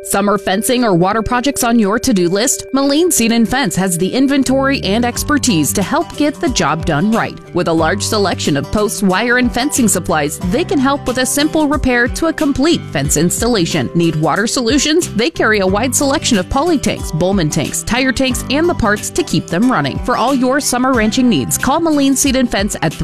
Summer fencing or water projects on your to-do list? Moline Seed and Fence has the inventory and expertise to help get the job done right. With a large selection of posts, wire, and fencing supplies, they can help with a simple repair to a complete fence installation. Need water solutions? They carry a wide selection of poly tanks, Bowman tanks, tire tanks, and the parts to keep them running. For all your summer ranching needs, call Moline Seed and Fence at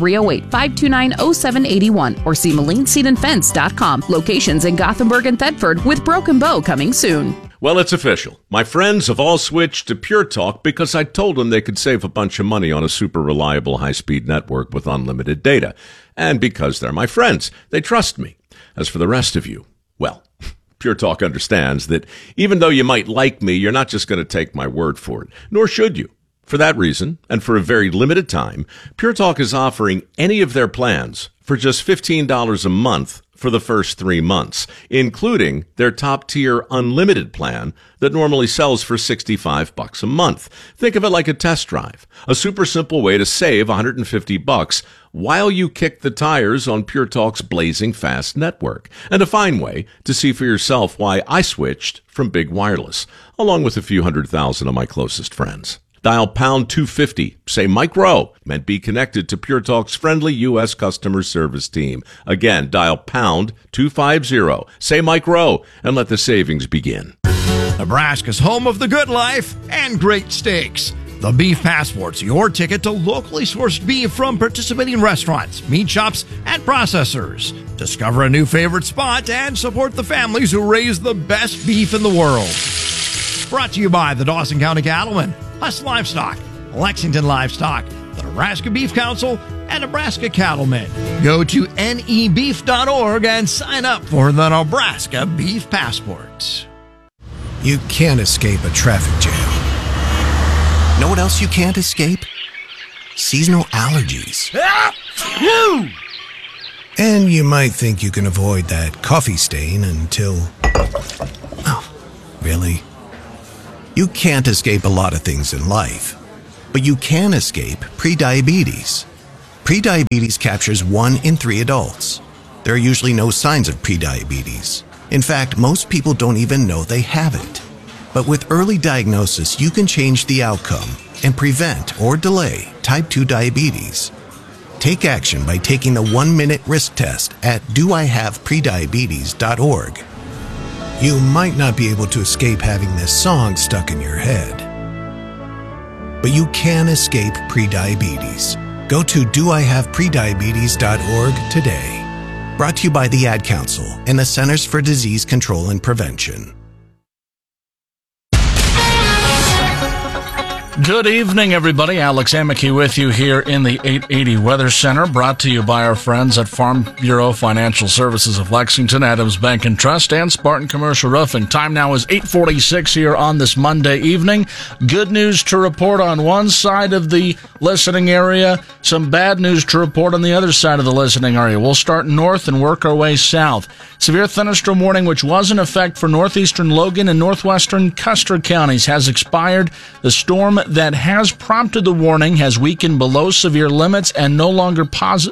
308-529-0781 or see MolineSeedandFence.com. Locations in Gothenburg and Thetford, with Broken Bow coming soon. Well, it's official. My friends have all switched to Pure Talk because I told them they could save a bunch of money on a super reliable high-speed network with unlimited data. And because they're my friends, they trust me. As for the rest of you, well, Pure Talk understands that even though you might like me, you're not just going to take my word for it, nor should you. For that reason, and for a very limited time, Pure Talk is offering any of their plans for just $15 a month for the first 3 months, including their top-tier unlimited plan that normally sells for $65 a month. Think of it like a test drive, a super simple way to save $150 while you kick the tires on Pure Talk's blazing fast network, and a fine way to see for yourself why I switched from Big Wireless, along with a few 100,000 of my closest friends. Dial pound 250, say Mike Rowe, and be connected to Pure Talk's friendly U.S. customer service team. Again, dial pound 250, say Mike Rowe, and let the savings begin. Nebraska's home of the good life and great steaks. The Beef Passport's your ticket to locally sourced beef from participating restaurants, meat shops, and processors. Discover a new favorite spot and support the families who raise the best beef in the world. Brought to you by the Dawson County Cattlemen, Huss Livestock, Lexington Livestock, the Nebraska Beef Council, and Nebraska Cattlemen. Go to nebeef.org and sign up for the Nebraska Beef Passport. You can't escape a traffic jam. Know what else you can't escape? Seasonal allergies. And you might think you can avoid that coffee stain until... Oh, really? You can't escape a lot of things in life, but you can escape prediabetes. Prediabetes captures 1 in 3 adults. There are usually no signs of prediabetes. In fact, most people don't even know they have it. But with early diagnosis, you can change the outcome and prevent or delay type 2 diabetes. Take action by taking the 1-minute risk test at doihaveprediabetes.org. You might not be able to escape having this song stuck in your head, but you can escape prediabetes. Go to doihaveprediabetes.org today. Brought to you by the Ad Council and the Centers for Disease Control and Prevention. Good evening, everybody. Alex Amicky with you here in the 880 Weather Center, brought to you by our friends at Farm Bureau Financial Services of Lexington, Adams Bank and Trust, and Spartan Commercial Roofing. Time now is 8:46 here on this Monday evening. Good news to report on one side of the listening area, some bad news to report on the other side of the listening area. We'll start north and work our way south. Severe thunderstorm warning, which was in effect for northeastern Logan and northwestern Custer counties, has expired. The storm that has prompted the warning has weakened below severe limits and no longer poses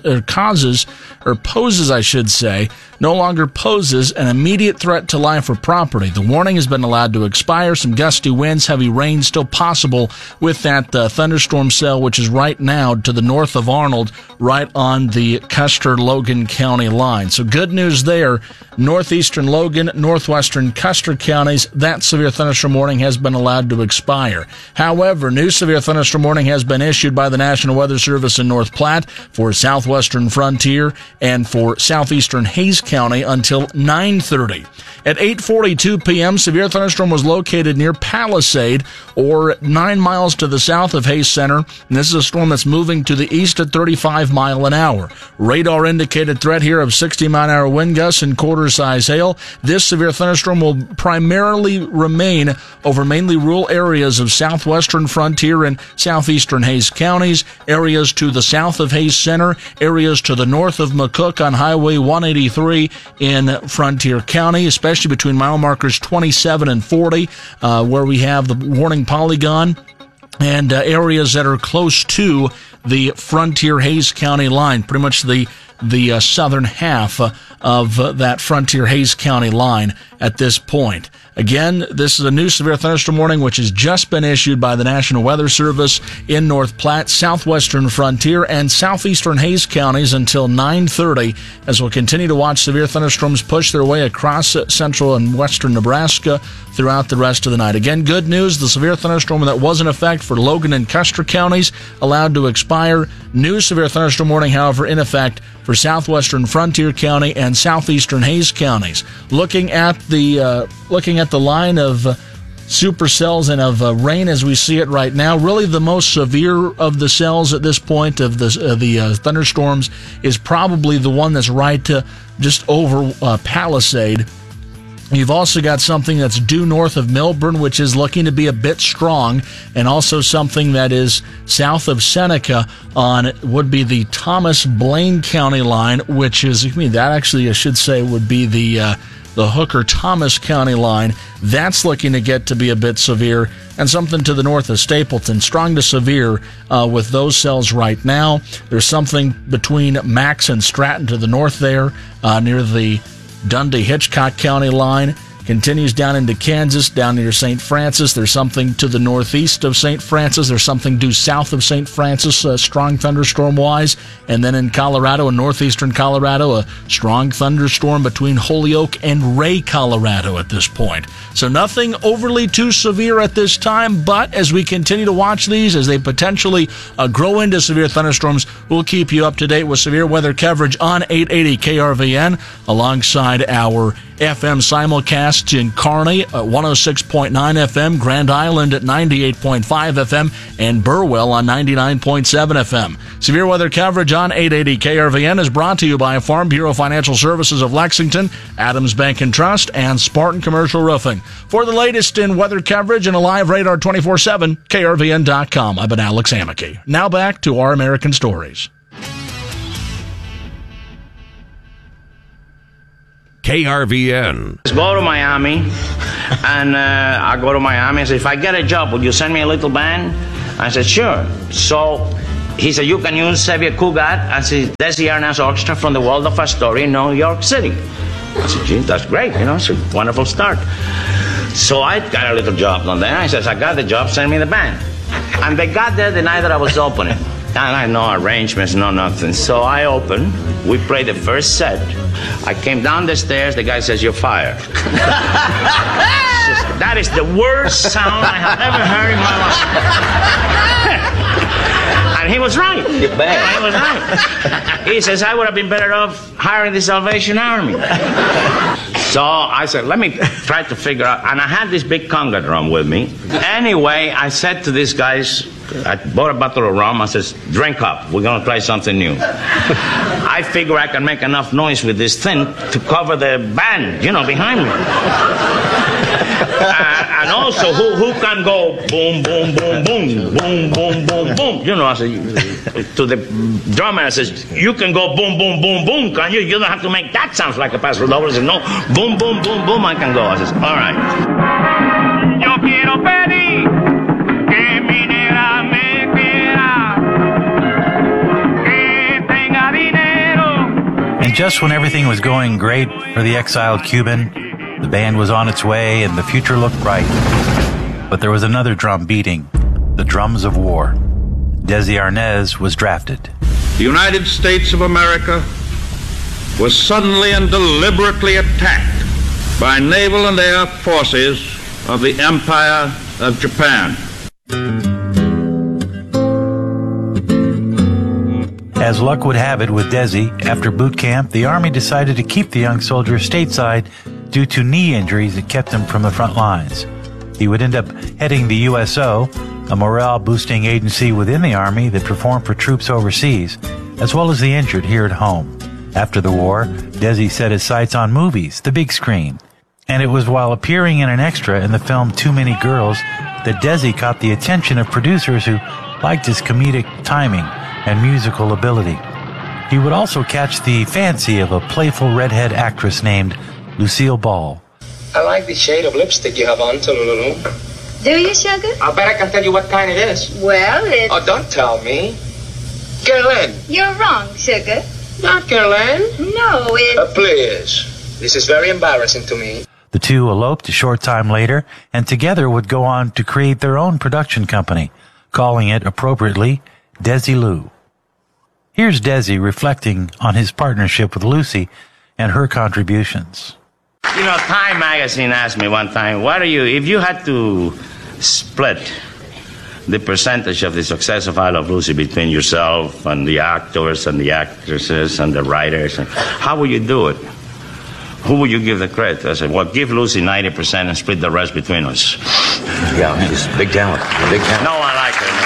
an immediate threat to life or property. The warning has been allowed to expire. Some gusty winds, heavy rain still possible with that thunderstorm cell, which is right now to the north of Arnold, right on the Custer-Logan County line. So good news there. Northeastern Logan, northwestern Custer counties, that severe thunderstorm warning has been allowed to expire. However, new severe thunderstorm warning has been issued by the National Weather Service in North Platte for southwestern Frontier and for southeastern Hays County until 9:30. At 8:42 p.m., severe thunderstorm was located near Palisade, or 9 miles to the south of Hays Center. And this is a storm that's moving to the east at 35 miles an hour. Radar indicated threat here of 60-mile-an-hour wind gusts and quarter-size hail. This severe thunderstorm will primarily remain over mainly rural areas of southwestern Frontier and southeastern Hays counties, areas to the south of Hays Center, areas to the north of McCook on Highway 183 in Frontier County, especially between mile markers 27 and 40, where we have the warning polygon, and areas that are close to the Frontier Hays County line, pretty much the the southern half of that Frontier-Hays County line at this point. Again, this is a new severe thunderstorm warning which has just been issued by the National Weather Service in North Platte, southwestern Frontier, and southeastern Hays counties until 9:30, as we'll continue to watch severe thunderstorms push their way across central and western Nebraska throughout the rest of the night. Again, good news, the severe thunderstorm that was in effect for Logan and Custer counties allowed to expire. New severe thunderstorm warning, however, in effect for southwestern Frontier County and southeastern Hays counties. Looking at the line of supercells and of rain as we see it right now, really the most severe of the cells at this point of the thunderstorms is probably the one that's right to just over Palisade. You've also got something that's due north of Milburn, which is looking to be a bit strong, and also something that is south of Seneca on would be the Thomas-Blaine County line, which is, that actually I should say would be the Hooker-Thomas County line. That's looking to get to be a bit severe, and something to the north of Stapleton, strong to severe with those cells right now. There's something between Max and Stratton to the north there near the Dundee-Hitchcock County line. Continues down into Kansas, down near St. Francis. There's something to the northeast of St. Francis. There's something due south of St. Francis, strong thunderstorm-wise. And then in Colorado, in northeastern Colorado, a strong thunderstorm between Holyoke and Ray, Colorado at this point. So nothing overly too severe at this time, but as we continue to watch these, as they potentially grow into severe thunderstorms, we'll keep you up to date with severe weather coverage on 880 KRVN, alongside our FM simulcasts in Kearney at 106.9 FM, Grand Island at 98.5 FM, and Burwell on 99.7 FM. Severe weather coverage on 880 KRVN is brought to you by Farm Bureau Financial Services of Lexington, Adams Bank and Trust, and Spartan Commercial Roofing. For the latest in weather coverage and a live radar 24/7, KRVN.com. I've been Alex Amicky. Now back to Our American Stories. KRVN. Go to Miami, and I go to Miami. I said, if I get a job, would you send me a little band? I said, sure. So he said, you can use Xavier Cugat. I said, Desi Arnaz Orchestra from the Waldorf Astoria in New York City. I said, gee, that's great. It's a wonderful start. So I got a little job on there. I said, I got the job, send me the band. And they got there the night that I was opening. And I had no arrangements, no nothing. So I opened. We played the first set. I came down the stairs. The guy says, you're fired. That is the worst sound I have ever heard in my life. And he was right. You're bad. He was right. He says, I would have been better off hiring the Salvation Army. So I said, let me try to figure out. And I had this big conga drum with me. Anyway, I said to these guys, I bought a bottle of rum. I says, drink up. We're going to try something new. I figure I can make enough noise with this thing to cover the band, behind me. And also, who can go boom, boom, boom, boom, boom, boom, boom, boom? I said, to the drummer, I says, you can go boom, boom, boom, boom, can you? You don't have to make that sound like a paso doble. I said, no, boom, boom, boom, boom, I can go. I says, all right. Yo quiero pedir que mi negra me quiera, que tenga dinero. And just when everything was going great for the exiled Cuban, the band was on its way and the future looked bright. But there was another drum beating, the drums of war. Desi Arnaz was drafted. The United States of America was suddenly and deliberately attacked by naval and air forces of the Empire of Japan. As luck would have it with Desi, after boot camp, the Army decided to keep the young soldier stateside due to knee injuries that kept him from the front lines. He would end up heading the USO, a morale-boosting agency within the Army that performed for troops overseas, as well as the injured here at home. After the war, Desi set his sights on movies, the big screen. And it was while appearing in an extra in the film Too Many Girls that Desi caught the attention of producers who liked his comedic timing and musical ability. He would also catch the fancy of a playful redhead actress named Lucille Ball. I like the shade of lipstick you have on, Tululu. Do you, sugar? I'll bet I can tell you what kind it is. Well, it's... Oh, don't tell me. Get in. You're wrong, sugar. Not Caroline. No, it's... Please. This is very embarrassing to me. The two eloped a short time later and together would go on to create their own production company, calling it appropriately Desilu. Here's Desi reflecting on his partnership with Lucy and her contributions. You know, Time magazine asked me one time, if you had to split the percentage of the success of I Love Lucy between yourself and the actors and the actresses and the writers, how would you do it? Who would you give the credit? I said, well, give Lucy 90% and split the rest between us. Yeah, she's big talent. Big talent. No, I like her.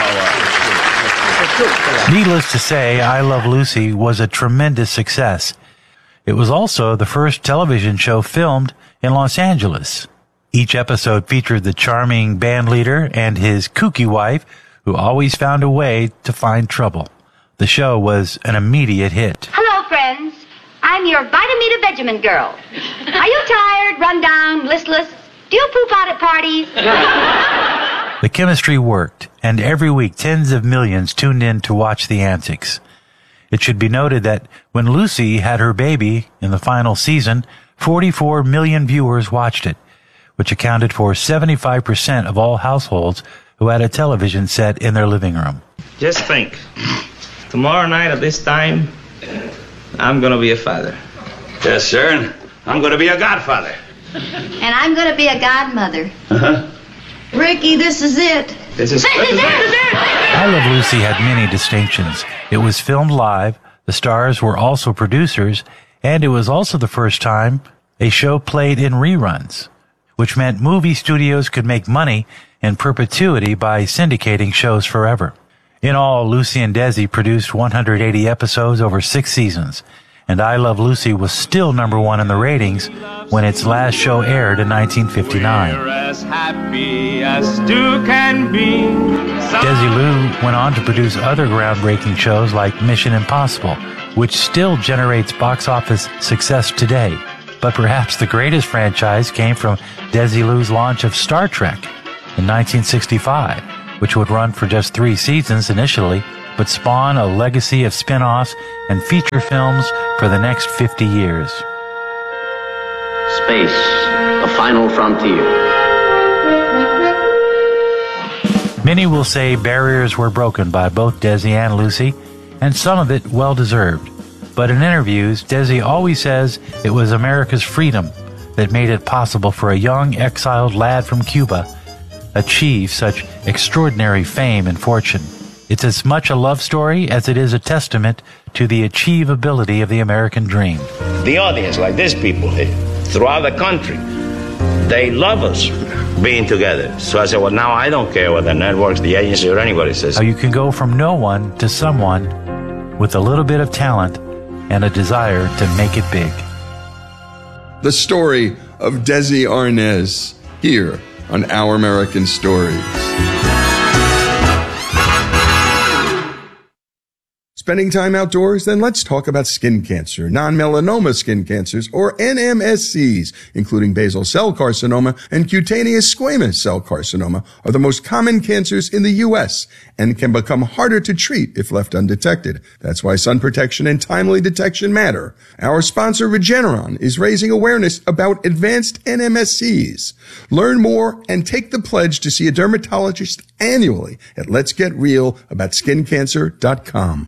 Needless to say, I Love Lucy was a tremendous success. It was also the first television show filmed in Los Angeles. Each episode featured the charming band leader and his kooky wife, who always found a way to find trouble. The show was an immediate hit. Hello, friends. I'm your Vitamita Vegemin girl. Are you tired, run down, listless? Do you poop out at parties? The chemistry worked, and every week tens of millions tuned in to watch the antics. It should be noted that when Lucy had her baby in the final season, 44 million viewers watched it, which accounted for 75% of all households who had a television set in their living room. Just think, tomorrow night at this time, I'm going to be a father. Yes, sir, and I'm going to be a godfather. And I'm going to be a godmother. Uh-huh. Ricky, this is it. This is it. I Love Lucy had many distinctions. It was filmed live, the stars were also producers, and it was also the first time a show played in reruns, which meant movie studios could make money in perpetuity by syndicating shows forever. In all, Lucy and Desi produced 180 episodes over 6 seasons, and I Love Lucy was still number 1 in the ratings when its last show aired in 1959. Desilu went on to produce other groundbreaking shows like Mission Impossible, which still generates box office success today. But perhaps the greatest franchise came from Desilu's launch of Star Trek in 1965, which would run for just 3 seasons initially, but spawn a legacy of spin-offs and feature films for the next 50 years. Space, the final frontier. Many will say barriers were broken by both Desi and Lucy, and some of it well-deserved. But in interviews, Desi always says it was America's freedom that made it possible for a young exiled lad from Cuba achieve such extraordinary fame and fortune. It's as much a love story as it is a testament to the achievability of the American dream. The audience, like these people throughout the country, they love us being together. So I said, well, now I don't care what the networks, the agency, or anybody says. How you can go from no one to someone with a little bit of talent and a desire to make it big. The story of Desi Arnaz, here on Our American Stories. Spending time outdoors? Then let's talk about skin cancer. Non-melanoma skin cancers, or NMSCs, including basal cell carcinoma and cutaneous squamous cell carcinoma, are the most common cancers in the U.S. and can become harder to treat if left undetected. That's why sun protection and timely detection matter. Our sponsor, Regeneron, is raising awareness about advanced NMSCs. Learn more and take the pledge to see a dermatologist annually at letsgetrealaboutSkinCancer.com.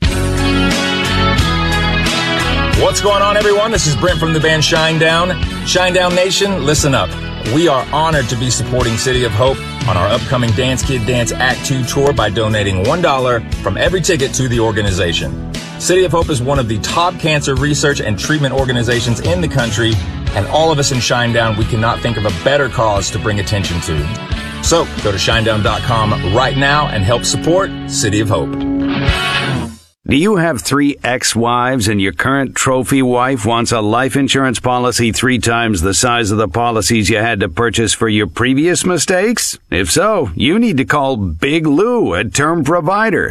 What's going on, everyone? This is Brent from the band Shinedown. Shinedown Nation, listen up. We are honored to be supporting City of Hope on our upcoming Dance Kid Dance Act 2 tour by donating $1 from every ticket to the organization. City of Hope is one of the top cancer research and treatment organizations in the country, and all of us in Shinedown, we cannot think of a better cause to bring attention to. So, go to shinedown.com right now and help support City of Hope. Do you have 3 ex-wives and your current trophy wife wants a life insurance policy 3 times the size of the policies you had to purchase for your previous mistakes? If so, you need to call Big Lou at Term Provider,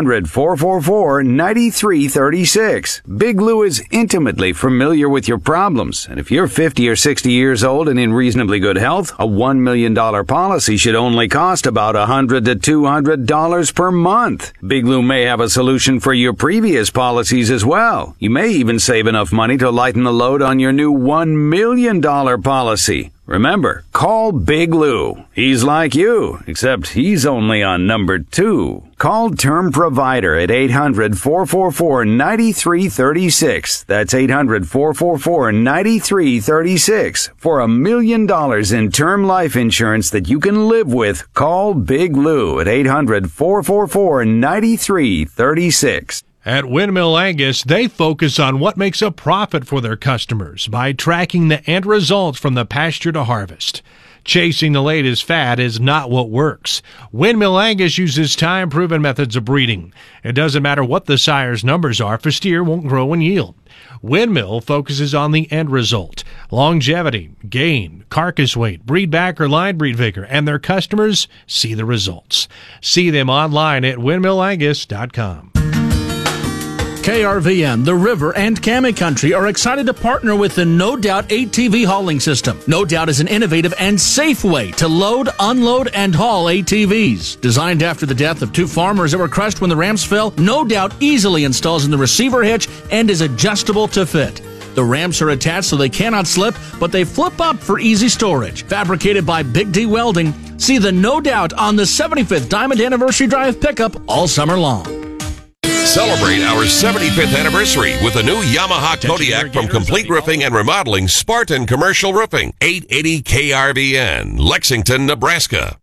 800-444-9336. Big Lou is intimately familiar with your problems, and if you're 50 or 60 years old and in reasonably good health, a $1 million policy should only cost about $100 to $200 per month. Big Lou may have a solution for your your previous policies as well. You may even save enough money to lighten the load on your new $1 million policy. Remember, call Big Lou. He's like you, except he's only on number 2. Call Term Provider at 800-444-9336. That's 800-444-9336. For $1 million in term life insurance that you can live with, call Big Lou at 800-444-9336. At Windmill Angus, they focus on what makes a profit for their customers by tracking the end results from the pasture to harvest. Chasing the latest fad is not what works. Windmill Angus uses time-proven methods of breeding. It doesn't matter what the sire's numbers are, if a steer won't grow and yield. Windmill focuses on the end result: longevity, gain, carcass weight, breed back or line breed vigor, and their customers see the results. See them online at windmillangus.com. KRVN, The River, and Cammie Country are excited to partner with the No Doubt ATV hauling system. No Doubt is an innovative and safe way to load, unload, and haul ATVs. Designed after the death of 2 farmers that were crushed when the ramps fell, No Doubt easily installs in the receiver hitch and is adjustable to fit. The ramps are attached so they cannot slip, but they flip up for easy storage. Fabricated by Big D Welding. See the No Doubt on the 75th Diamond Anniversary Drive pickup all summer long. Celebrate our 75th anniversary with a new Yamaha Kodiak from Complete Roofing and Remodeling, Spartan Commercial Roofing, 880 KRVN, Lexington, Nebraska.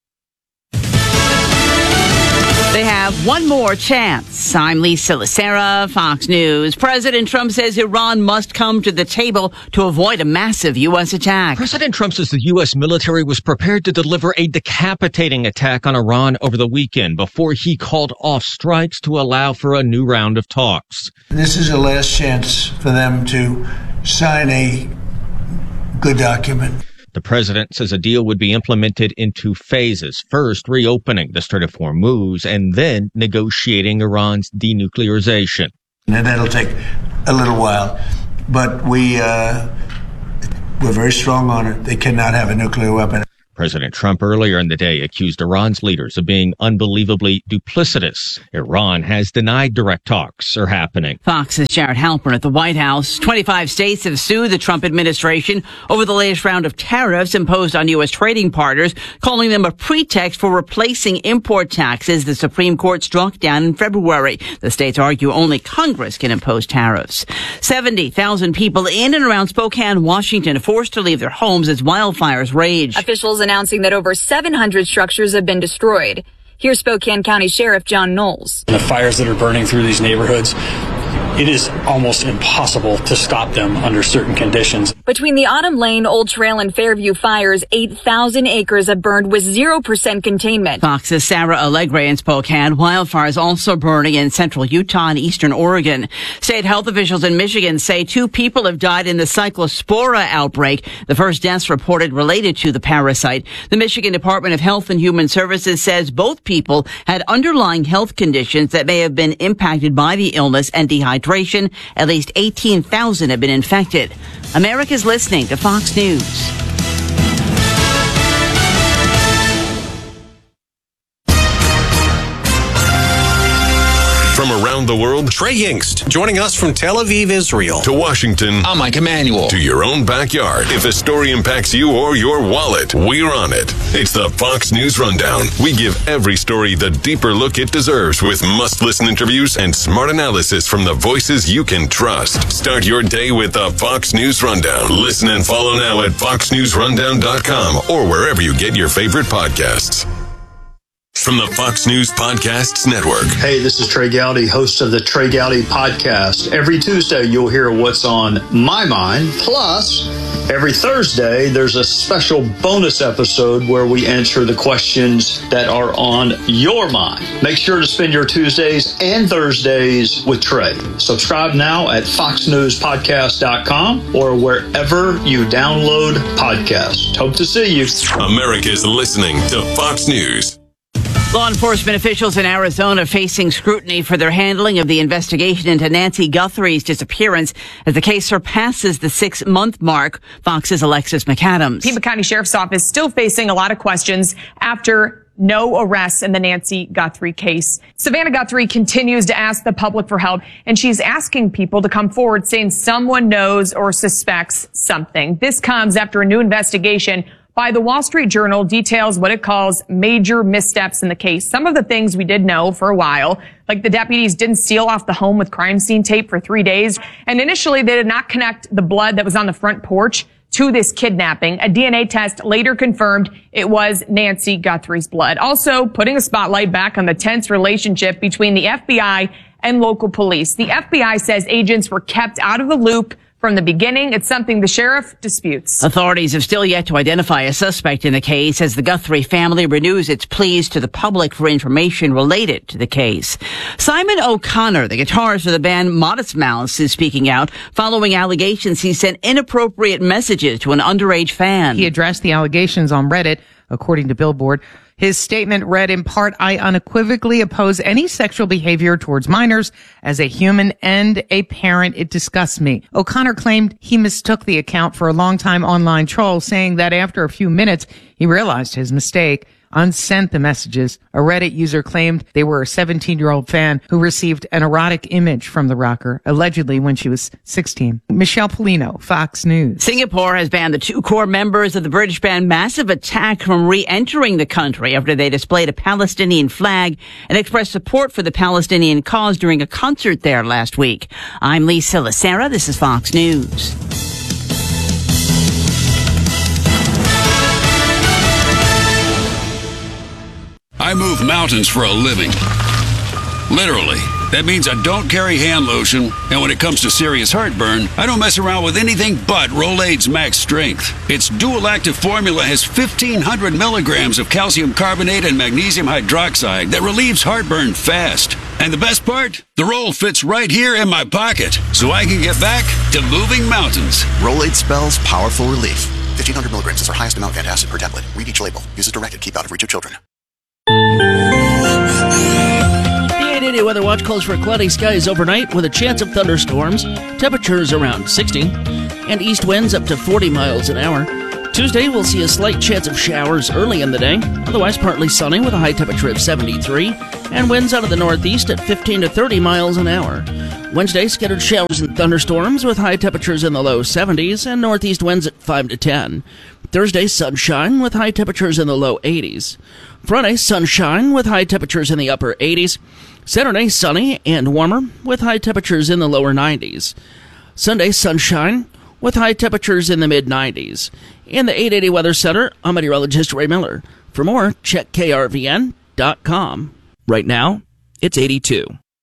They have one more chance. I'm Lisa Lacera, Fox News. President Trump says Iran must come to the table to avoid a massive U.S. attack. President Trump says the U.S. military was prepared to deliver a decapitating attack on Iran over the weekend before he called off strikes to allow for a new round of talks. This is a last chance for them to sign a good document. The president says a deal would be implemented in 2 phases. First, reopening the Strait of Hormuz, and then negotiating Iran's denuclearization. And that'll take a little while, but we're very strong on it. They cannot have a nuclear weapon. President Trump earlier in the day accused Iran's leaders of being unbelievably duplicitous. Iran has denied direct talks are happening. Fox's Jared Halpern at the White House. 25 states have sued the Trump administration over the latest round of tariffs imposed on U.S. trading partners, calling them a pretext for replacing import taxes the Supreme Court struck down in February. The states argue only Congress can impose tariffs. 70,000 people in and around Spokane, Washington, forced to leave their homes as wildfires rage. Officials announcing that over 700 structures have been destroyed. Here's Spokane County Sheriff John Knowles. The fires that are burning through these neighborhoods, it is almost impossible to stop them under certain conditions. Between the Autumn Lane, Old Trail, and Fairview fires, 8,000 acres have burned with 0% containment. Fox's Sarah Allegre in Spokane. Wildfires also burning in central Utah and eastern Oregon. State health officials in Michigan say 2 people have died in the Cyclospora outbreak, the first deaths reported related to the parasite. The Michigan Department of Health and Human Services says both people had underlying health conditions that may have been impacted by the illness and dehydration. At least 18,000 have been infected. America's listening to Fox News. From around the world, Trey Yingst, joining us from Tel Aviv, Israel. To Washington. I'm Mike Emanuel. To your own backyard. If a story impacts you or your wallet, we're on it. It's the Fox News Rundown. We give every story the deeper look it deserves with must-listen interviews and smart analysis from the voices you can trust. Start your day with the Fox News Rundown. Listen and follow now at foxnewsrundown.com or wherever you get your favorite podcasts. From the Fox News Podcasts Network. Hey, this is Trey Gowdy, host of the Trey Gowdy Podcast. Every Tuesday, you'll hear what's on my mind. Plus, every Thursday, there's a special bonus episode where we answer the questions that are on your mind. Make sure to spend your Tuesdays and Thursdays with Trey. Subscribe now at foxnewspodcast.com or wherever you download podcasts. Hope to see you. America's listening to Fox News. Law enforcement officials in Arizona facing scrutiny for their handling of the investigation into Nancy Guthrie's disappearance as the case surpasses the 6-month mark. Fox's Alexis McAdams. Pima County Sheriff's Office still facing a lot of questions after no arrests in the Nancy Guthrie case. Savannah Guthrie continues to ask the public for help, and she's asking people to come forward saying someone knows or suspects something. This comes after a new investigation by the Wall Street Journal details what it calls major missteps in the case. Some of the things we did know for a while, like the deputies didn't seal off the home with crime scene tape for 3 days, and initially they did not connect the blood that was on the front porch to this kidnapping. A DNA test later confirmed it was Nancy Guthrie's blood. Also putting a spotlight back on the tense relationship between the FBI and local police. The FBI says agents were kept out of the loop from the beginning. It's something the sheriff disputes. Authorities have still yet to identify a suspect in the case as the Guthrie family renews its pleas to the public for information related to the case. Simon O'Connor, the guitarist for the band Modest Mouse, is speaking out following allegations he sent inappropriate messages to an underage fan. He addressed the allegations on Reddit, according to Billboard. His statement read in part, "I unequivocally oppose any sexual behavior towards minors. As a human and a parent, it disgusts me." O'Connor claimed he mistook the account for a longtime online troll, saying that after a few minutes, he realized his mistake, unsent the messages. A Reddit user claimed they were a 17-year-old fan who received an erotic image from the rocker, allegedly when she was 16. Michelle Polino, Fox News. Singapore has banned the 2 core members of the British band Massive Attack from re-entering the country after they displayed a Palestinian flag and expressed support for the Palestinian cause during a concert there last week. I'm Lisa Lacera. This is Fox News. I move mountains for a living. Literally. That means I don't carry hand lotion, and when it comes to serious heartburn, I don't mess around with anything but Rolaids Max Strength. Its dual-active formula has 1,500 milligrams of calcium carbonate and magnesium hydroxide that relieves heartburn fast. And the best part? The roll fits right here in my pocket, so I can get back to moving mountains. Rolaids spells powerful relief. 1,500 milligrams is our highest amount of antacid per tablet. Read each label. Use as directed. Keep out of reach of children. The 880 Weather Watch calls for cloudy skies overnight with a chance of thunderstorms, temperatures around 60, and east winds up to 40 miles an hour. Tuesday, we'll see a slight chance of showers early in the day, otherwise partly sunny with a high temperature of 73, and winds out of the northeast at 15 to 30 miles an hour. Wednesday, scattered showers and thunderstorms with high temperatures in the low 70s and northeast winds at 5 to 10. Thursday, sunshine with high temperatures in the low 80s. Friday, sunshine with high temperatures in the upper 80s. Saturday, sunny and warmer with high temperatures in the lower 90s. Sunday, sunshine with high temperatures in the mid-90s. In the 880 Weather Center, I'm meteorologist Ray Miller. For more, check krvn.com. Right now, it's 82.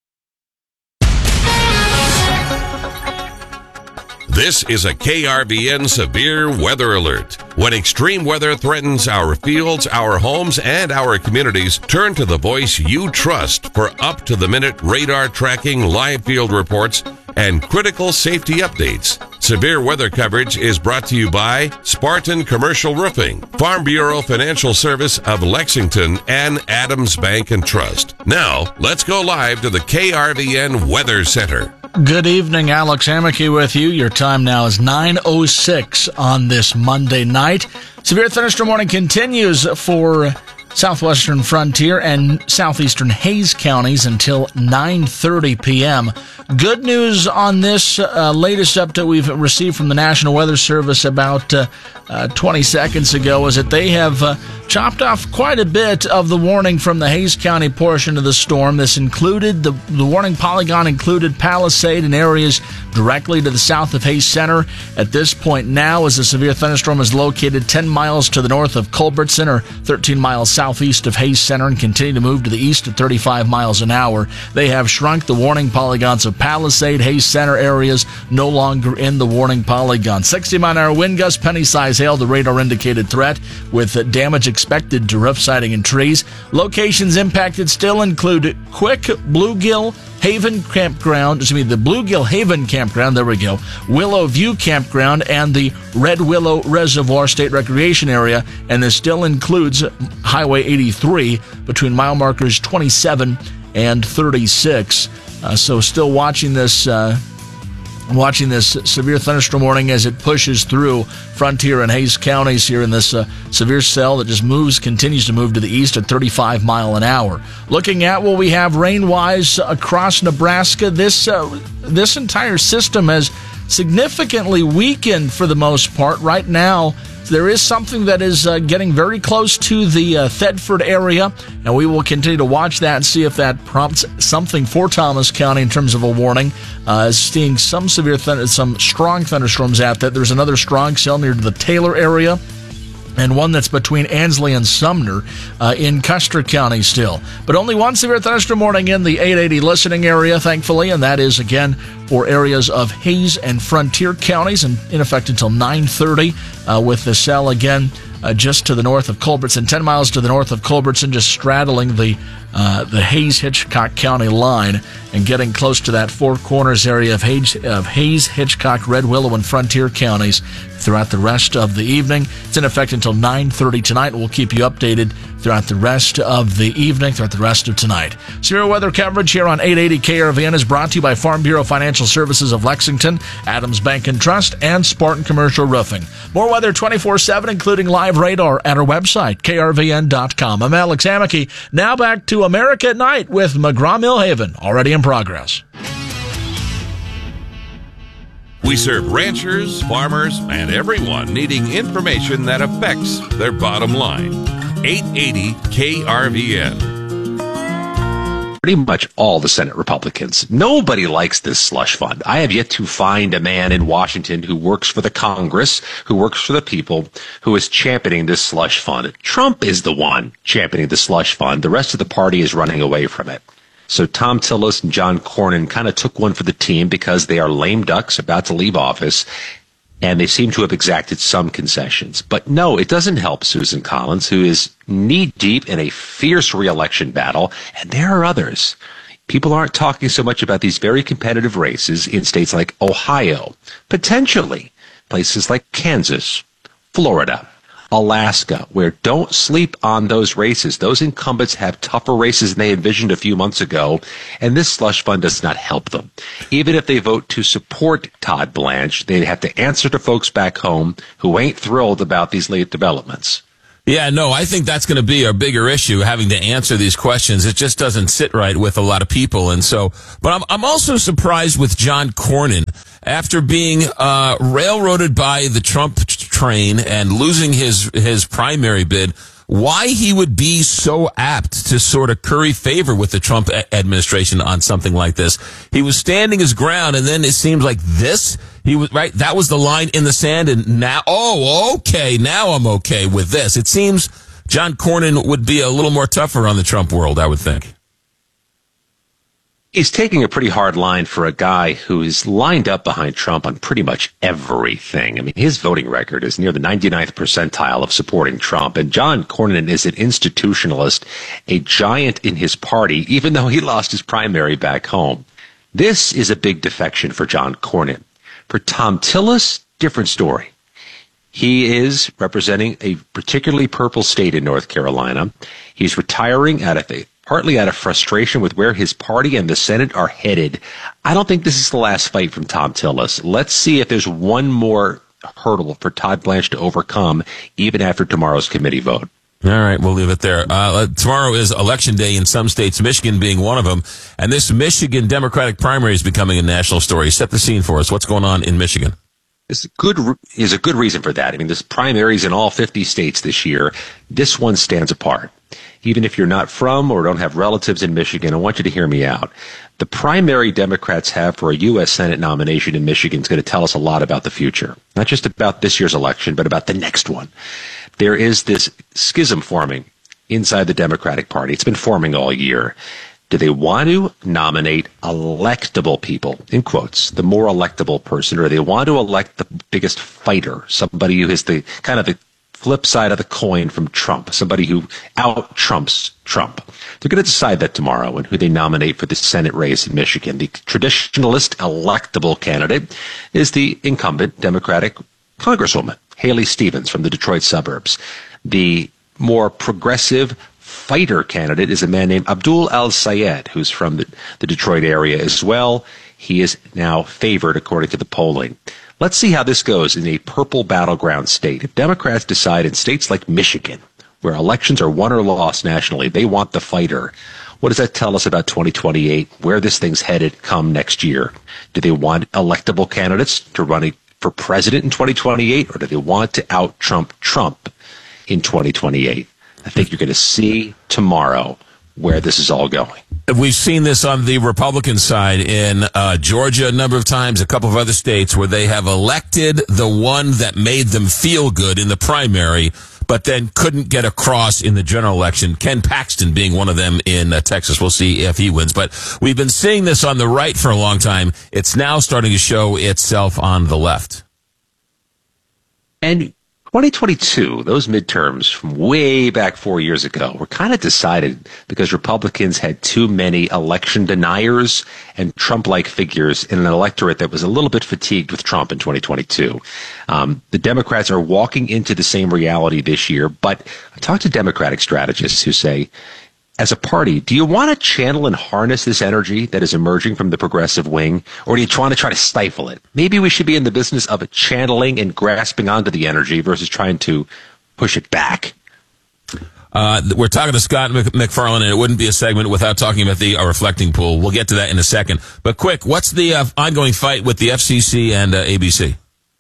This is a KRVN severe weather alert. When extreme weather threatens our fields, our homes, and our communities, turn to the voice you trust for up-to-the-minute radar tracking, live field reports, and critical safety updates. Severe weather coverage is brought to you by Spartan Commercial Roofing, Farm Bureau Financial Service of Lexington, and Adams Bank and Trust. Now, let's go live to the KRVN Weather Center. Good evening, Alex Hammocky with you. Your time now is 9:06 on this Monday night. Severe thunderstorm warning continues for southwestern Frontier and southeastern Hays counties until 9:30 p.m. Good news on this latest update we've received from the National Weather Service about 20 seconds ago is that they have chopped off quite a bit of the warning from the Hays County portion of the storm. This included, the warning polygon included Palisade and areas directly to the south of Hays Center. At this point now, as the severe thunderstorm is located 10 miles to the north of Culbertson or 13 miles southeast of Hays Center and continue to move to the east at 35 miles an hour. They have shrunk the warning polygons of Palisade, Hays Center areas, no longer in the warning polygon. 60-mile-an-hour wind gusts, penny-size hail, the radar-indicated threat, with damage expected to roof siding and trees. Locations impacted still include Quick, Bluegill Haven Campground, the Bluegill Haven Campground, there we go, Willow View Campground, and the Red Willow Reservoir State Recreation Area, and this still includes Highway 83 between mile markers 27 and 36. So still watching this watching this severe thunderstorm warning as it pushes through Frontier and Hays counties here in this severe cell that just continues to move to the east at 35 mile an hour. Looking at what we have rain-wise across Nebraska, this entire system has significantly weakened for the most part. Right now, there is something that is getting very close to the Thedford area, and we will continue to watch that and see if that prompts something for Thomas County in terms of a warning. Seeing some some strong thunderstorms out there. There's another strong cell near the Taylor area, and one that's between Ansley and Sumner in Custer County still. But only one severe thunderstorm warning in the 880 listening area, thankfully, and that is, again, for areas of Hays and Frontier counties, and in effect until 9:30, with the cell, again, just to the north of Culbertson, 10 miles to the north of Culbertson, just straddling the Hays-Hitchcock County line and getting close to that Four Corners area of Hays, Hitchcock, Red Willow, and Frontier counties throughout the rest of the evening. It's in effect until 9:30 tonight. We'll keep you updated throughout the rest of the evening, throughout the rest of tonight. Severe weather coverage here on 880 KRVN is brought to you by Farm Bureau Financial Services of Lexington, Adams Bank and Trust, and Spartan Commercial Roofing. More weather 24/7, including live radar at our website, krvn.com. I'm Alex Hammocky. Now back to America at Night with McGraw-Millhaven, already in progress. We serve ranchers, farmers, and everyone needing information that affects their bottom line. 880 KRVN. Pretty much all the Senate Republicans. Nobody likes this slush fund. I have yet to find a man in Washington who works for the Congress, who works for the people, who is championing this slush fund. Trump is the one championing the slush fund. The rest of the party is running away from it. So Thom Tillis and John Cornyn kind of took one for the team because they are lame ducks about to leave office, and they seem to have exacted some concessions. But no, it doesn't help Susan Collins, who is knee-deep in a fierce re-election battle, and there are others. People aren't talking so much about these very competitive races in states like Ohio, potentially places like Kansas, Florida, Alaska, where don't sleep on those races. Those incumbents have tougher races than they envisioned a few months ago, and this slush fund does not help them. Even if they vote to support Todd Blanche, they have to answer to folks back home who ain't thrilled about these late developments. Yeah, no, I think that's going to be a bigger issue, having to answer these questions. It just doesn't sit right with a lot of people. And so, but I'm also surprised with John Cornyn, after being railroaded by the Trump train and losing his primary bid, why he would be so apt to sort of curry favor with the Trump administration on something like this. He was standing his ground, and then it seems like this, he was right. That was the line in the sand, and now, okay, now I'm okay with this. It seems John Cornyn would be a little more tougher on the Trump world, I would think. He's taking a pretty hard line for a guy who is lined up behind Trump on pretty much everything. I mean, his voting record is near the 99th percentile of supporting Trump. And John Cornyn is an institutionalist, a giant in his party, even though he lost his primary back home. This is a big defection for John Cornyn. For Thom Tillis, different story. He is representing a particularly purple state in North Carolina. He's retiring partly out of frustration with where his party and the Senate are headed. I don't think this is the last fight from Thom Tillis. Let's see if there's one more hurdle for Todd Blanche to overcome, even after tomorrow's committee vote. All right, we'll leave it there. Tomorrow is Election Day in some states, Michigan being one of them. And this Michigan Democratic primary is becoming a national story. Set the scene for us. What's going on in Michigan? Is a good reason for that. I mean, there's primaries in all 50 states this year. This one stands apart. Even if you're not from or don't have relatives in Michigan, I want you to hear me out. The primary Democrats have for a U.S. Senate nomination in Michigan is going to tell us a lot about the future. Not just about this year's election, but about the next one. There is this schism forming inside the Democratic Party. It's been forming all year. Do they want to nominate electable people, in quotes, the more electable person, or do they want to elect the biggest fighter, somebody who is the kind of the flip side of the coin from Trump, somebody who out-Trumps Trump? They're going to decide that tomorrow and who they nominate for the Senate race in Michigan. The traditionalist electable candidate is the incumbent Democratic Congresswoman, Haley Stevens from the Detroit suburbs. The more progressive fighter candidate is a man named Abdul Al-Sayed, who's from the Detroit area as well. He is now favored according to the polling. Let's see how this goes in a purple battleground state. If Democrats decide in states like Michigan, where elections are won or lost nationally, they want the fighter. What does that tell us about 2028, where this thing's headed come next year? Do they want electable candidates to run for president in 2028, or do they want to out-Trump Trump in 2028? I think you're going to see tomorrow where this is all going. We've seen this on the Republican side in Georgia a number of times, a couple of other states where they have elected the one that made them feel good in the primary, but then couldn't get across in the general election. Ken Paxton being one of them in Texas. We'll see if he wins. But we've been seeing this on the right for a long time. It's now starting to show itself on the left. And 2022, those midterms from way back 4 years ago were kind of decided because Republicans had too many election deniers and Trump-like figures in an electorate that was a little bit fatigued with Trump in 2022. The Democrats are walking into the same reality this year, but I talked to Democratic strategists who say, as a party, do you want to channel and harness this energy that is emerging from the progressive wing, or do you want to try to stifle it? Maybe we should be in the business of channeling and grasping onto the energy versus trying to push it back. We're talking to Scott McFarland, and it wouldn't be a segment without talking about the reflecting pool. We'll get to that in a second. But quick, what's the ongoing fight with the FCC and ABC?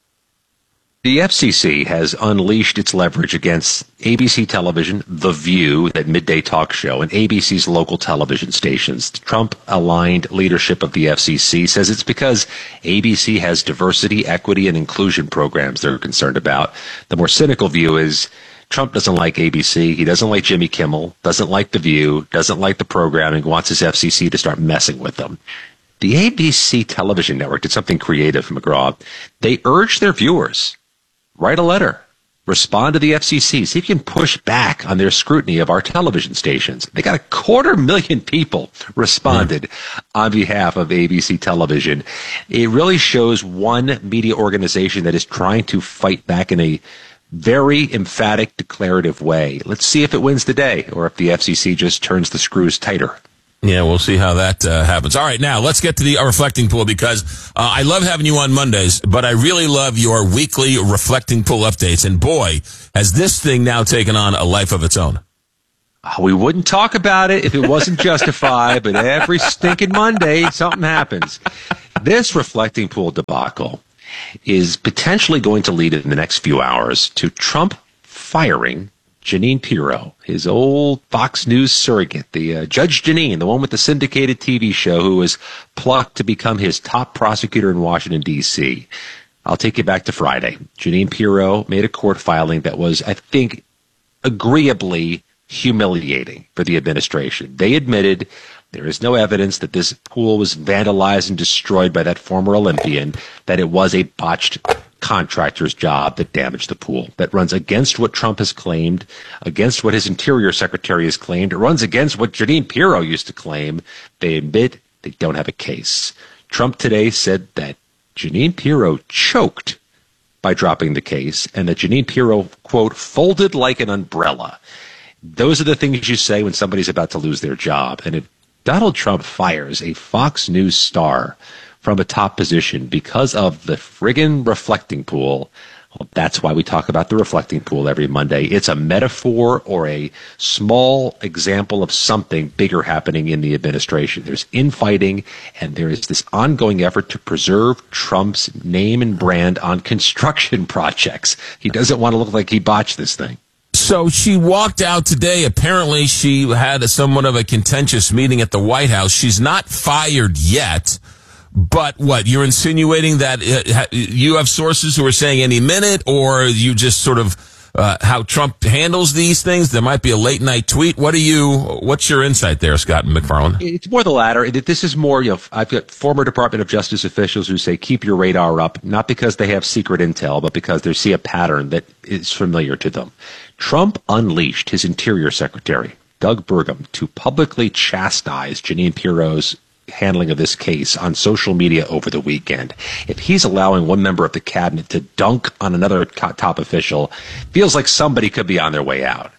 The FCC has unleashed its leverage against ABC television, The View, that midday talk show, and ABC's local television stations. The Trump-aligned leadership of the FCC says it's because ABC has diversity, equity, and inclusion programs they're concerned about. The more cynical view is Trump doesn't like ABC, he doesn't like Jimmy Kimmel, doesn't like The View, doesn't like the programming, wants his FCC to start messing with them. The ABC television network did something creative, McGraw. They urged their viewers, write a letter, respond to the FCC, see if you can push back on their scrutiny of our television stations. They got 250,000 people responded on behalf of ABC television. It really shows one media organization that is trying to fight back in a very emphatic, declarative way. Let's see if it wins the day or if the FCC just turns the screws tighter. Yeah, we'll see how that happens. All right, now let's get to the reflecting pool because I love having you on Mondays, but I really love your weekly reflecting pool updates. And boy, has this thing now taken on a life of its own. We wouldn't talk about it if it wasn't justified, but every stinking Monday, something happens. This reflecting pool debacle is potentially going to lead in the next few hours to Trump firing Jeanine Pirro, his old Fox News surrogate, the Judge Jeanine, the one with the syndicated TV show who was plucked to become his top prosecutor in Washington, D.C. I'll take you back to Friday. Jeanine Pirro made a court filing that was, I think, agreeably humiliating for the administration. They admitted there is no evidence that this pool was vandalized and destroyed by that former Olympian, that it was a botched contractor's job that damaged the pool. That runs against what Trump has claimed, against what his Interior Secretary has claimed. It runs against what Jeanine Pirro used to claim. They admit they don't have a case. Trump today said that Jeanine Pirro choked by dropping the case and that Jeanine Pirro, quote, folded like an umbrella. Those are the things you say when somebody's about to lose their job. And if Donald Trump fires a Fox News star from a top position because of the friggin' reflecting pool, well, that's why we talk about the reflecting pool every Monday. It's a metaphor or a small example of something bigger happening in the administration. There's infighting, and there is this ongoing effort to preserve Trump's name and brand on construction projects. He doesn't want to look like he botched this thing. So she walked out today. Apparently she had somewhat of a contentious meeting at the White House. She's not fired yet. But what, you're insinuating that you have sources who are saying any minute, or you just sort of how Trump handles these things? There might be a late night tweet. What's your insight there, Scott McFarland? It's more the latter. This is more, I've got former Department of Justice officials who say keep your radar up, not because they have secret intel, but because they see a pattern that is familiar to them. Trump unleashed his Interior Secretary, Doug Burgum, to publicly chastise Jeanine Pirro's handling of this case on social media over the weekend. If he's allowing one member of the cabinet to dunk on another top official, feels like somebody could be on their way out.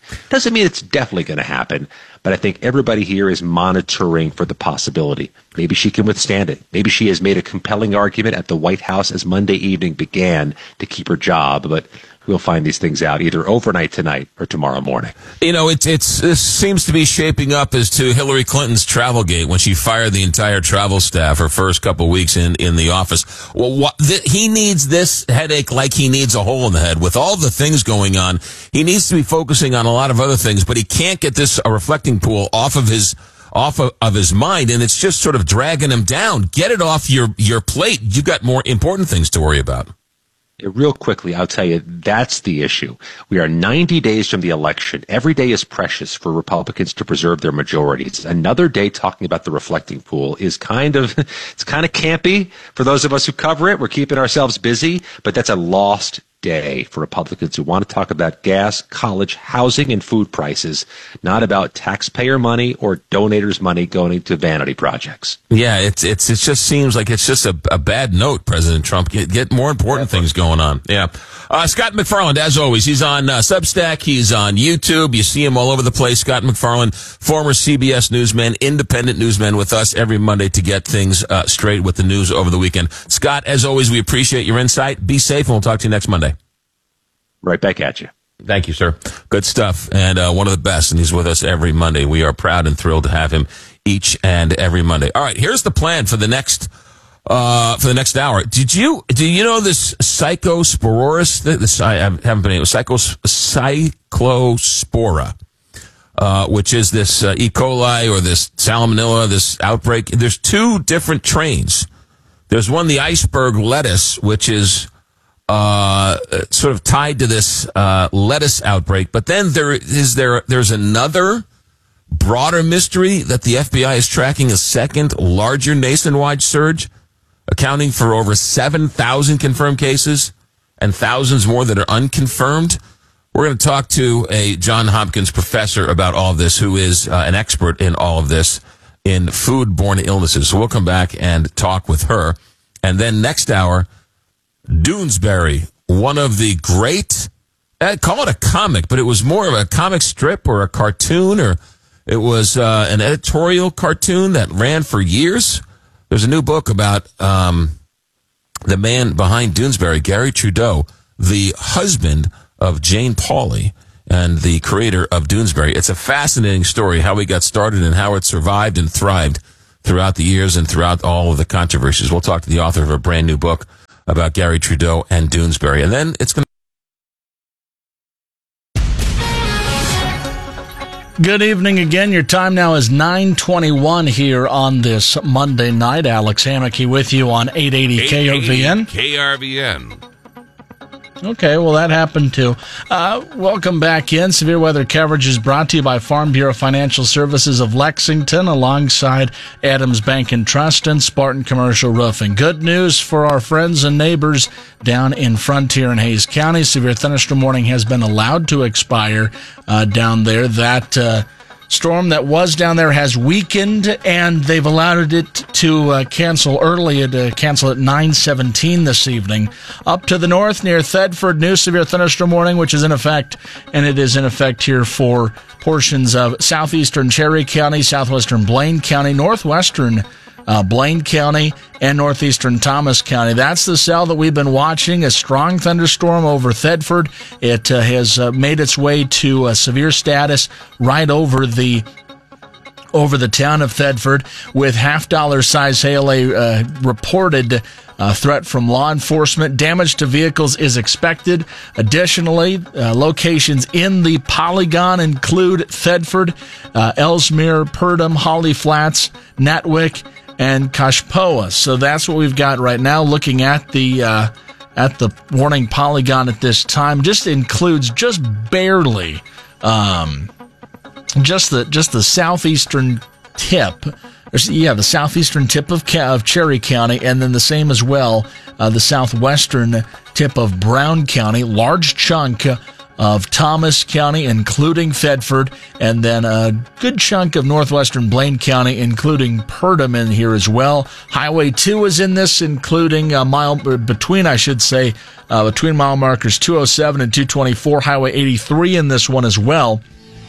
Doesn't mean it's definitely going to happen, but I think everybody here is monitoring for the possibility. Maybe she can withstand it. Maybe she has made a compelling argument at the White House as Monday evening began to keep her job, but we'll find these things out either overnight tonight or tomorrow morning. You know, this seems to be shaping up as to Hillary Clinton's Travelgate when she fired the entire travel staff her first couple weeks in the office. Well, he needs this headache like he needs a hole in the head. With all the things going on, he needs to be focusing on a lot of other things, but he can't get this reflecting pool off of his mind, and it's just sort of dragging him down. Get it off your plate. You've got more important things to worry about. Real quickly, I'll tell you, that's the issue. We are 90 days from the election. Every day is precious for Republicans to preserve their majorities. Another day talking about the reflecting pool is it's kind of campy for those of us who cover it. We're keeping ourselves busy, but that's a lost day for Republicans who want to talk about gas, college, housing, and food prices, not about taxpayer money or donators' money going to vanity projects. Yeah, it just seems like it's just a bad note, President Trump. Get more important things going on. Yeah. Scott McFarland, as always, he's on Substack. He's on YouTube. You see him all over the place. Scott McFarland, former CBS newsman, independent newsman with us every Monday to get things straight with the news over the weekend. Scott, as always, we appreciate your insight. Be safe, and we'll talk to you next Monday. Right back at you. Thank you, sir. Good stuff. And one of the best, and he's with us every Monday. We are proud and thrilled to have him each and every Monday. All right, here's the plan for the next hour. Do you know this Cyclosporus? I haven't been able. Cyclospora, which is this E. coli or this salmonella, this outbreak. There's two different trains. There's one, the iceberg lettuce, which is sort of tied to this lettuce outbreak. But then there's another broader mystery that the FBI is tracking, a second larger nationwide surge, accounting for over 7,000 confirmed cases and thousands more that are unconfirmed. We're going to talk to a Johns Hopkins professor about all of this, who is an expert in all of this in food-borne illnesses. So we'll come back and talk with her. And then next hour, Doonesbury, one of the great, I'd call it a comic, but it was more of a comic strip or a cartoon, or it was an editorial cartoon that ran for years. There's a new book about the man behind Doonesbury, Gary Trudeau, the husband of Jane Pauley and the creator of Doonesbury. It's a fascinating story, how he got started and how it survived and thrived throughout the years and throughout all of the controversies. We'll talk to the author of a brand new book about Gary Trudeau and Doonesbury. And then it's going to... Good evening again. Your time now is 9:21 here on this Monday night. Alex Hammocky with you on 880 KRVN. KRVN. Okay, well, that happened too. Welcome back in. Severe weather coverage is brought to you by Farm Bureau Financial Services of Lexington, alongside Adams Bank and Trust and Spartan Commercial Roofing. Good news for our friends and neighbors down in Frontier and Hayes County. Severe thunderstorm warning has been allowed to expire down there. That storm that was down there has weakened, and they've allowed it to cancel early, to cancel at 9:17 this evening. Up to the north near Thedford, new severe thunderstorm warning, which is in effect, and it is in effect here for portions of southeastern Cherry County, southwestern Blaine County, northwestern Blaine County, and northeastern Thomas County. That's the cell that we've been watching, a strong thunderstorm over Thedford. It has made its way to a severe status right over the town of Thedford, with half-dollar size hail, a reported threat from law enforcement. Damage to vehicles is expected. Additionally, locations in the polygon include Thedford, Ellesmere, Purdom, Holly Flats, Natwick, and Kashpoa. So that's what we've got right now. Looking at the warning polygon at this time, just includes just barely just the southeastern tip. The southeastern tip of Cherry County, and then the same as well, the southwestern tip of Brown County, large chunk of Thomas County, including Thedford, and then a good chunk of northwestern Blaine County, including Purdom in here as well. Highway 2 is in this, including between mile markers 207 and 224. Highway 83 in this one as well.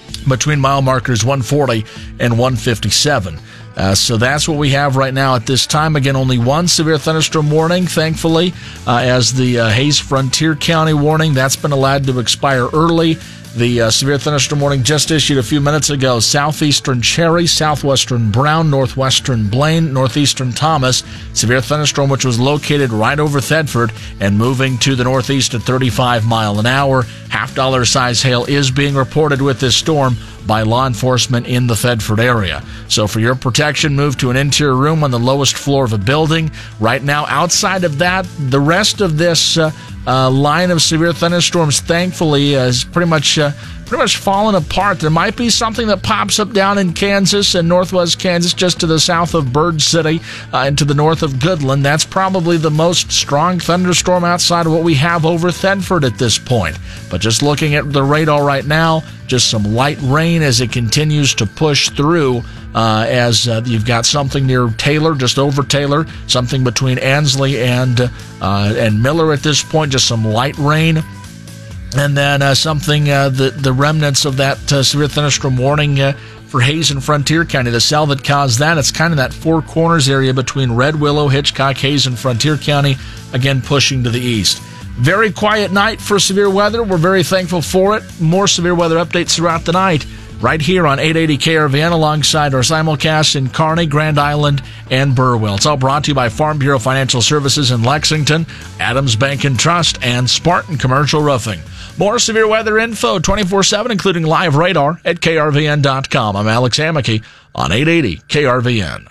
between mile markers 140 and 157. So that's what we have right now at this time. Again, only one severe thunderstorm warning, thankfully, as the Hays Frontier County warning. That's been allowed to expire early. The severe thunderstorm warning just issued a few minutes ago. Southeastern Cherry, southwestern Brown, northwestern Blaine, northeastern Thomas. Severe thunderstorm which was located right over Thedford and moving to the northeast at 35 miles an hour. $50 size hail is being reported with this storm by law enforcement in the Thedford area. So for your protection, move to an interior room on the lowest floor of a building. Right now, outside of that, the rest of this line of severe thunderstorms, thankfully, is pretty much fallen apart. There might be something that pops up down in Kansas and northwest Kansas, just to the south of Bird City and to the north of Goodland. That's probably the most strong thunderstorm outside of what we have over Thedford at this point. But just looking at the radar right now, just some light rain as it continues to push through. As you've got something near Taylor, just over Taylor, something between Ansley and Miller at this point, just some light rain. And then something, the remnants of that severe thunderstorm warning for Hays and Frontier County, the cell that caused that. It's kind of that Four Corners area between Red Willow, Hitchcock, Hays, and Frontier County, again pushing to the east. Very quiet night for severe weather. We're very thankful for it. More severe weather updates throughout the night, right here on 880 KRVN alongside our simulcasts in Kearney, Grand Island, and Burwell. It's all brought to you by Farm Bureau Financial Services in Lexington, Adams Bank and Trust, and Spartan Commercial Roofing. More severe weather info 24/7, including live radar at krvn.com. I'm Alex Hammocky on 880 KRVN.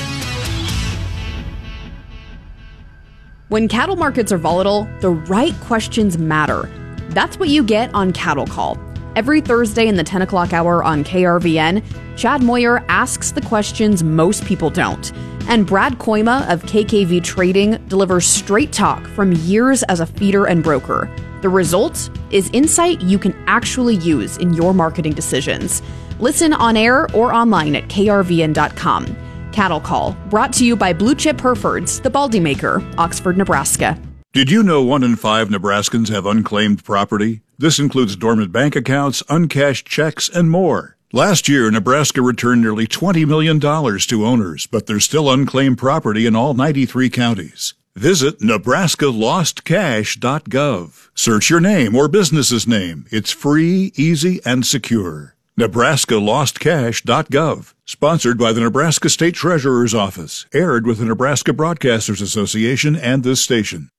When cattle markets are volatile, the right questions matter. That's what you get on Cattle Call. Every Thursday in the 10 o'clock hour on KRVN, Chad Moyer asks the questions most people don't. And Brad Koima of KKV Trading delivers straight talk from years as a feeder and broker. The result is insight you can actually use in your marketing decisions. Listen on air or online at krvn.com. Cattle Call, brought to you by Blue Chip Herefords, the Baldy Maker, Oxford, Nebraska. Did you know 1 in 5 Nebraskans have unclaimed property? This includes dormant bank accounts, uncashed checks, and more. Last year, Nebraska returned nearly $20 million to owners, but there's still unclaimed property in all 93 counties. Visit nebraskalostcash.gov. Search your name or business's name. It's free, easy, and secure. nebraskalostcash.gov. Sponsored by the Nebraska State Treasurer's Office. Aired with the Nebraska Broadcasters Association and this station.